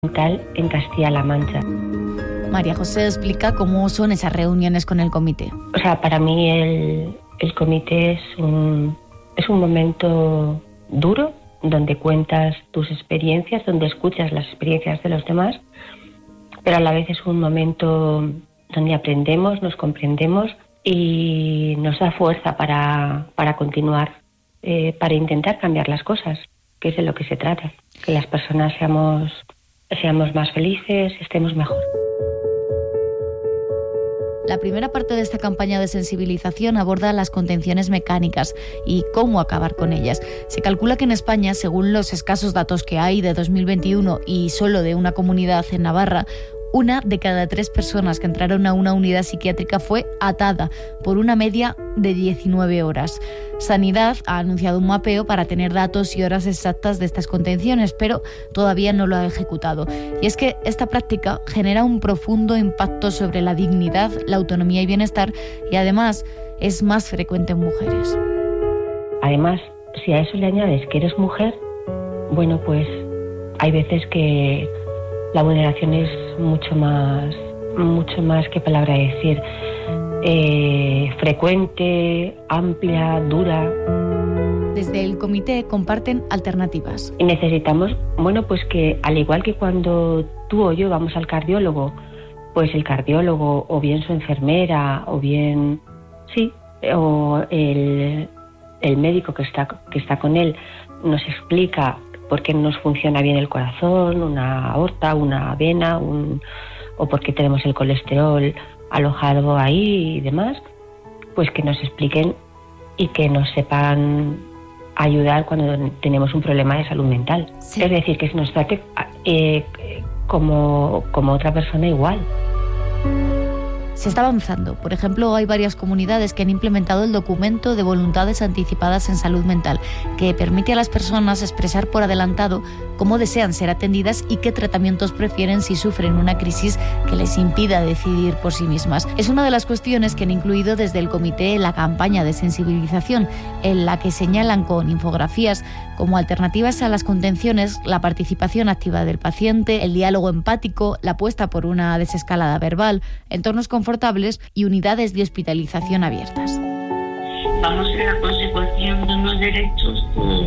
mental en Castilla-La Mancha. María José explica cómo son esas reuniones con el comité. O sea, para mí el comité es un momento duro, donde cuentas tus experiencias, donde escuchas las experiencias de los demás, pero a la vez es un momento donde aprendemos, nos comprendemos y nos da fuerza para continuar, para intentar cambiar las cosas, que es de lo que se trata, que las personas seamos más felices, estemos mejor. La primera parte de esta campaña de sensibilización aborda las contenciones mecánicas y cómo acabar con ellas. Se calcula que en España, según los escasos datos que hay de 2021 y solo de una comunidad en Navarra, 1 de cada 3 personas que entraron a una unidad psiquiátrica fue atada por una media de 19 horas. Sanidad ha anunciado un mapeo para tener datos y horas exactas de estas contenciones, pero todavía no lo ha ejecutado. Y es que esta práctica genera un profundo impacto sobre la dignidad, la autonomía y bienestar, y además es más frecuente en mujeres. Además, si a eso le añades que eres mujer, bueno, pues hay veces que la vulneración es mucho más que palabra decir, frecuente, amplia, dura. Desde el comité comparten alternativas. Y necesitamos, bueno, pues que al igual que cuando tú o yo vamos al cardiólogo, pues el cardiólogo o bien su enfermera o bien, sí, o el médico que está con él nos explica por qué nos funciona bien el corazón, una aorta, una vena, o por qué tenemos el colesterol alojado ahí y demás, pues que nos expliquen y que nos sepan ayudar cuando tenemos un problema de salud mental. Sí. Es decir, que se nos trate como otra persona igual. Se está avanzando. Por ejemplo, hay varias comunidades que han implementado el documento de voluntades anticipadas en salud mental, que permite a las personas expresar por adelantado cómo desean ser atendidas y qué tratamientos prefieren si sufren una crisis que les impida decidir por sí mismas. Es una de las cuestiones que han incluido desde el comité en la campaña de sensibilización, en la que señalan con infografías como alternativas a las contenciones la participación activa del paciente, el diálogo empático, la apuesta por una desescalada verbal, entornos confortables y unidades de hospitalización abiertas. Vamos a la consecución de unos derechos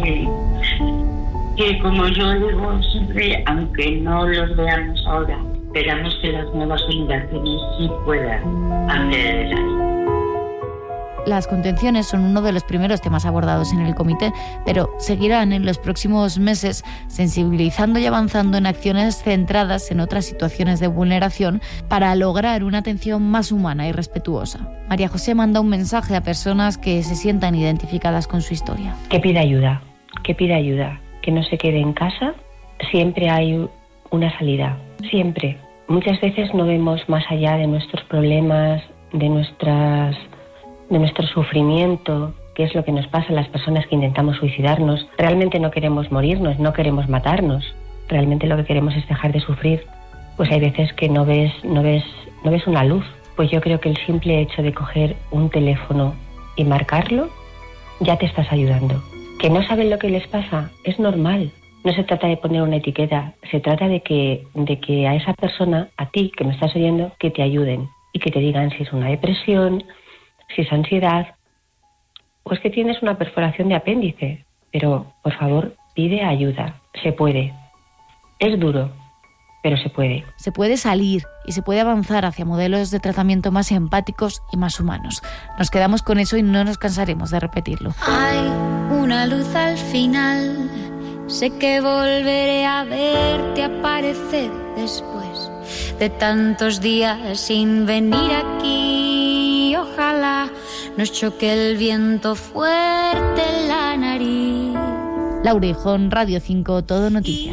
que, como yo digo siempre, aunque no los veamos ahora, esperamos que las nuevas generaciones sí puedan acceder a ello. Las contenciones son uno de los primeros temas abordados en el comité, pero seguirán en los próximos meses sensibilizando y avanzando en acciones centradas en otras situaciones de vulneración para lograr una atención más humana y respetuosa. María José manda un mensaje a personas que se sientan identificadas con su historia. Que pida ayuda, que no se quede en casa. Siempre hay una salida, siempre. Muchas veces no vemos más allá de nuestros problemas, de nuestro sufrimiento, que es lo que nos pasa a las personas que intentamos suicidarnos. Realmente no queremos morirnos, no queremos matarnos. Realmente lo que queremos es dejar de sufrir. Pues hay veces que no ves una luz. Pues yo creo que el simple hecho de coger un teléfono y marcarlo, ya te estás ayudando. Que no saben lo que les pasa, es normal. No se trata de poner una etiqueta, se trata de que a esa persona, a ti que me estás oyendo, que te ayuden y que te digan si es una depresión, si es ansiedad, o es que tienes una perforación de apéndice. Pero, por favor, pide ayuda. Se puede. Es duro, pero se puede. Se puede salir y se puede avanzar hacia modelos de tratamiento más empáticos y más humanos. Nos quedamos con eso y no nos cansaremos de repetirlo. Hay una luz al final. Sé que volveré a verte aparecer después de tantos días sin venir aquí. Ojalá nos choque el viento fuerte en la nariz. Laura Hijón, Radio 5, Todo Noticias.